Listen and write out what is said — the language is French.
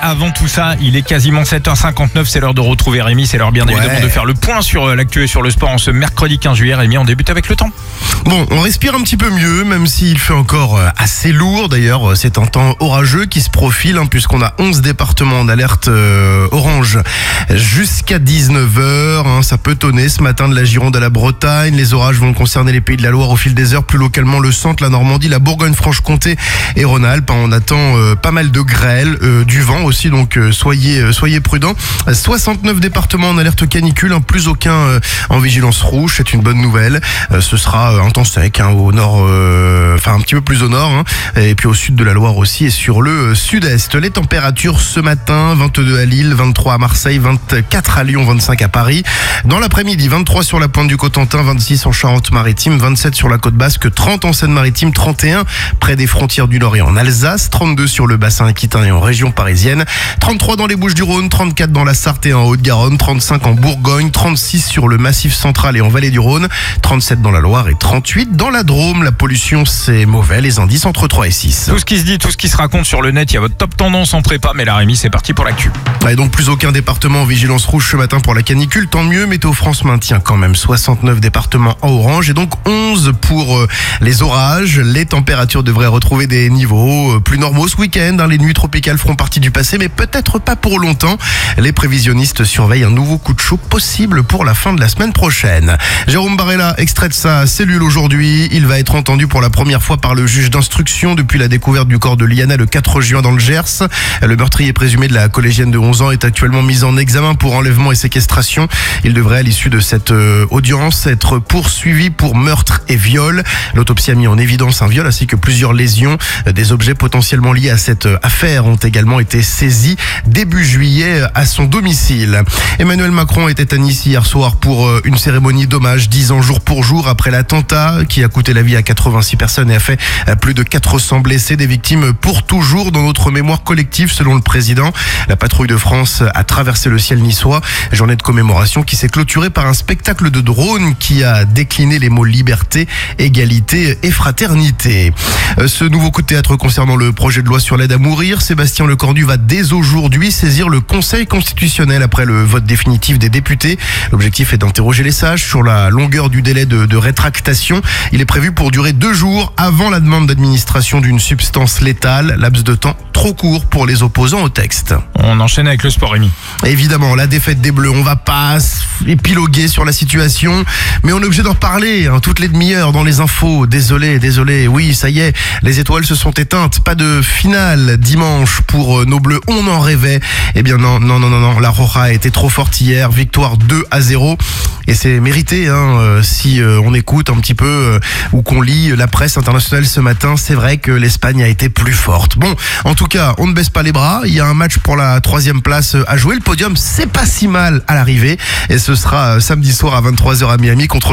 avant tout ça, il est quasiment 7h59, c'est l'heure de retrouver Rémi, c'est l'heure bien évidemment de faire le point sur l'actu et sur le sport en ce mercredi 15 juillet. Rémi, on débute avec le temps. Bon, on respire un petit peu mieux, même s'il fait encore assez lourd. D'ailleurs, c'est un temps orageux qui se profile, puisqu'on a 11 départements en alerte orange jusqu'à 19h. Ça peut tonner ce matin de la Gironde à la Bretagne. Les orages vont concerner les Pays de la Loire au fil des heures, plus localement le centre, la Normandie, la Bourgogne-Franche-Comté et Rhône-Alpes. On attend pas mal de grêle, du vent aussi, donc soyez prudents. 69 départements en alerte canicule, plus aucun en vigilance rouge, c'est une bonne nouvelle. Ce sera un temps sec au nord, un petit peu plus au nord, et puis au sud de la Loire aussi et sur le sud-est. Les températures ce matin, 22 à Lille, 23 à Marseille, 24 à Lyon, 25 à Paris. Dans l'après-midi, 23 sur la pointe du Cotentin, 26 en Charente-Maritime, 27 sur la côte basque, 30 en Seine-Maritime, 31 près des frontières du Nord et en Alsace, 32 sur le bassin aquitain et en région parisienne, 33 dans les Bouches-du-Rhône, 34 dans la Sarthe et en Haute-Garonne, 35 en Bourgogne, 36 sur le Massif central et en Vallée du Rhône, 37 dans la Loire et 38 dans la Drôme. La pollution, c'est mauvais, les indices entre 3 et 6. Tout ce qui se dit, tout ce qui se raconte sur le net, il y a votre top tendance en prépa, mais là Rémi, c'est parti pour l'actu. Et donc plus aucun département en vigilance rouge ce matin pour la canicule, tant mieux. Météo France maintient quand même 69 départements en orange et donc 11 pour les orages. Les températures devraient retrouver des niveaux plus normaux ce week-end. Les nuits tropicales feront partie du passé, mais peut-être pas pour longtemps. Les prévisionnistes surveillent un nouveau coup de chaud possible pour la fin de la semaine prochaine. Jérôme Barella, extrait de sa cellule aujourd'hui. Il va être entendu pour la première fois par le juge d'instruction depuis la découverte du corps de Liana le 4 juin dans le Gers. Le meurtrier présumé de la collégienne de 11 ans est actuellement mis en examen pour enlèvement et séquestration. Il devrait à l'issue de cette audience être poursuivi pour meurtre et viol. L'autopsie a mis en évidence un viol ainsi que plusieurs lésions. Des objets potentiellement liés à cette affaire ont également été saisis début juillet à son domicile. Emmanuel Macron était à Nice hier soir pour une cérémonie d'hommage 10 ans jour pour jour après l'attentat qui a coûté la vie à 86 personnes et a fait plus de 400 blessés, des victimes pour toujours dans notre mémoire collective selon le président. La patrouille de France a traversé le ciel niçois, journée de commémoration qui s'est clôturée par un spectacle de drones qui a décliné les mots liberté, égalité et fraternité. Ce nouveau coup de théâtre concernant le projet de loi sur l'aide à mourir, Sébastien Lecornu va dès aujourd'hui saisir le Conseil constitutionnel après le vote définitif des députés. L'objectif est d'interroger les sages sur la longueur du délai de rétractation. Il est prévu pour durer 2 jours avant la demande d'administration d'une substance létale, laps de temps trop court pour les opposants au texte. On enchaîne avec le sport, Rémi. Évidemment, la défaite des Bleus, on va pas épiloguer sur la situation, mais on est obligé d'en reparler toutes les demi-heures dans les infos. Désolé, oui, ça y est, les étoiles se sont éteintes. Pas de finale dimanche pour nos Bleus, on en rêvait. Eh bien non, la Roja a été trop forte hier, victoire 2-0. Et c'est mérité, si on écoute un petit peu ou qu'on lit la presse internationale ce matin, c'est vrai que l'Espagne a été plus forte. Bon, en tout cas, on ne baisse pas les bras, il y a un match pour la 3e place à jouer. Le podium, c'est pas si mal à l'arrivée et ce sera samedi soir à 23h à Miami contre